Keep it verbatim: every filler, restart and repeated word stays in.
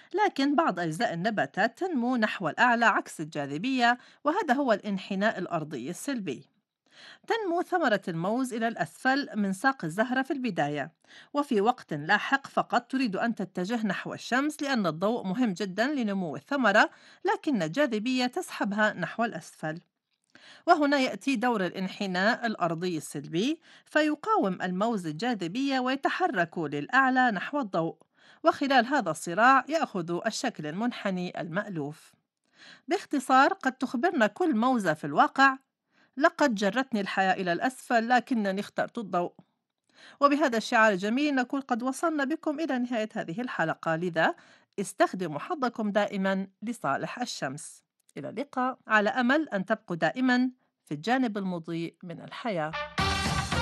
لكن بعض أجزاء النباتات تنمو نحو الأعلى عكس الجاذبية، وهذا هو الانحناء الأرضي السلبي. تنمو ثمرة الموز إلى الأسفل من ساق الزهرة في البداية، وفي وقت لاحق فقط تريد أن تتجه نحو الشمس لأن الضوء مهم جدا لنمو الثمرة، لكن الجاذبية تسحبها نحو الأسفل. وهنا يأتي دور الانحناء الأرضي السلبي، فيقاوم الموز الجاذبية ويتحرك للأعلى نحو الضوء، وخلال هذا الصراع يأخذ الشكل المنحني المألوف. باختصار، قد تخبرنا كل موزة في الواقع: لقد جرتني الحياة إلى الأسفل لكنني اخترت الضوء. وبهذا الشعار الجميل نكون قد وصلنا بكم إلى نهاية هذه الحلقة، لذا استخدموا حظكم دائما لصالح الشمس. إلى اللقاء، على أمل أن تبقوا دائما في الجانب المضيء من الحياة.